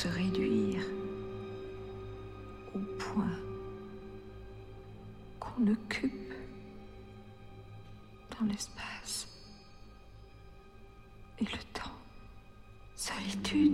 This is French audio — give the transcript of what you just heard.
se réduire au point qu'on occupe dans l'espace et le temps. Solitude.